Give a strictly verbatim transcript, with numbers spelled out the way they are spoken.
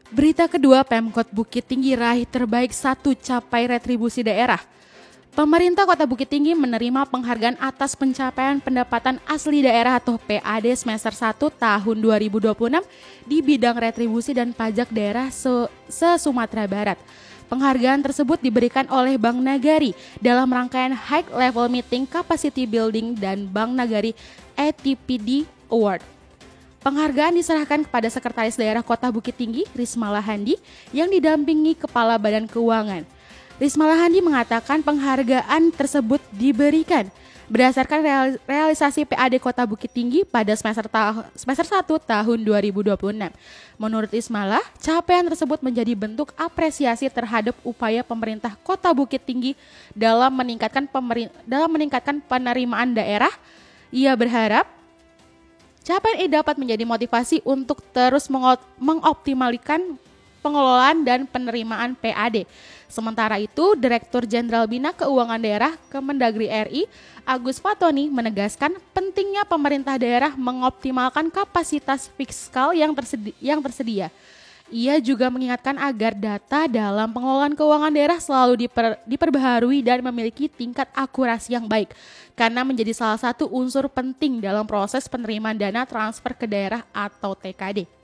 Berita kedua, Pemkot Bukit Tinggi raih terbaik satu capai retribusi daerah. Pemerintah Kota Bukit Tinggi menerima penghargaan atas pencapaian pendapatan asli daerah atau P A D semester satu tahun dua ribu dua puluh enam di bidang retribusi dan pajak daerah se-Sumatera Barat. Penghargaan tersebut diberikan oleh Bank Nagari dalam rangkaian High Level Meeting Capacity Building dan Bank Nagari A T P D Award. Penghargaan diserahkan kepada Sekretaris Daerah Kota Bukit Tinggi, Rismala Handi, yang didampingi Kepala Badan Keuangan. Rismala Handi mengatakan penghargaan tersebut diberikan berdasarkan realisasi P A D Kota Bukit Tinggi pada semester, ta- semester satu tahun dua ribu dua puluh enam. Menurut Rismala, capaian tersebut menjadi bentuk apresiasi terhadap upaya pemerintah Kota Bukit Tinggi dalam meningkatkan pemerin- dalam meningkatkan penerimaan daerah. Ia berharap capaian ini dapat menjadi motivasi untuk terus mengoptimalkan pengelolaan dan penerimaan P A D. Sementara itu, Direktur Jenderal Bina Keuangan Daerah Kemendagri R I, Agus Fatoni, menegaskan pentingnya pemerintah daerah mengoptimalkan kapasitas fiskal yang tersedia. Yang tersedia. Ia juga mengingatkan agar data dalam pengelolaan keuangan daerah selalu diper, diperbaharui dan memiliki tingkat akurasi yang baik, karena menjadi salah satu unsur penting dalam proses penerimaan dana transfer ke daerah atau T K D.